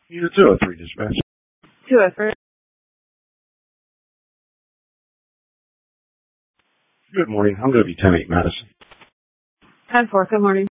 Unit 203 dispatch. 203. Good morning. I'm going to be 10-8 Madison. 10-4, good morning.